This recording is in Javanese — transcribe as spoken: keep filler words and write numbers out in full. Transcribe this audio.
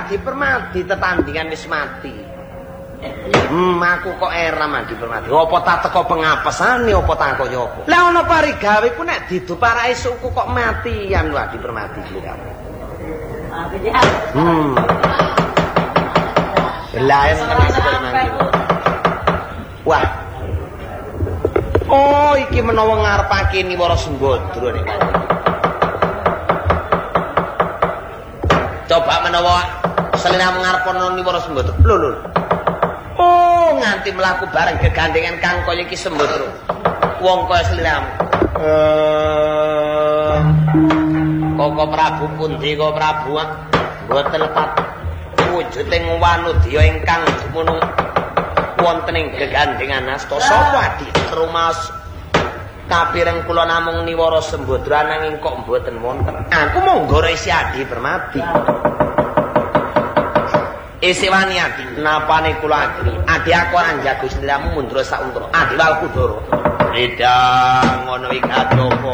Adi Permadi tetandingan wis mati. Hmm, aku kok eram Adi Permadi. Apa tak teko pengapesane apa tak kaya apa? Lah ana parigawe ku nek didu parake suku kok matian lho Adi Permadi kuwi kamu. Hmm. Lain wah. Oh, iki menawa ngarepake Niwara Sembadra nek kanjeng. Coba menawa seliramu ngarepono Niwara Sembadra. Lho lho. Oh, nganti mlaku bareng gegandengan kang kaya iki Sembadra. Wong kaya seliramu. Eh Koko Prabu pundi kok Prabu? Mboten lepat wujuding wanudya ingkang dumunung wonten ing gegandengan asta sapa Adi Rumas kapireng kula namung Niwara Sembadra nanging kok mboten wonten. Aku monggo isi Adi Permadi. Isi wani Adi napane kula agri. Adi aku ora njago sliramu mundura sak untra. Adi Walkudara. Edang ngono iki Adi apa?